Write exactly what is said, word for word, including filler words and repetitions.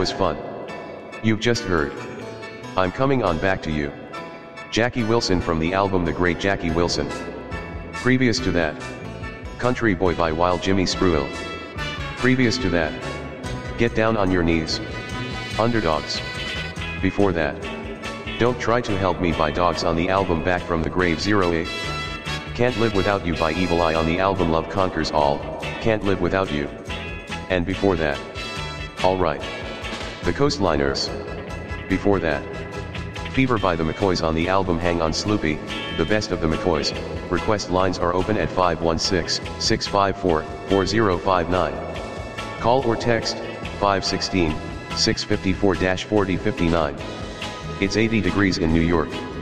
was fun. You've just heard. I'm coming on back to you. Jackie Wilson from the album The Great Jackie Wilson. Previous to that, Country Boy by Wild Jimmy Spruill. Previous to that, Get Down on Your Knees, Underdogs. Before that, Don't Try to Help Me by Dogs on the album Back from the Grave zero eight. Can't Live Without You by Evil Eye on the album Love Conquers All, Can't Live Without You. And before that, Alright, The Coastliners. Before that, Fever by the McCoys on the album Hang On Sloopy, The Best of the McCoys. Request lines are open at five one six, six five four, four zero five nine. Call or text, five one six, six five four, four zero five nine. It's eighty degrees in New York.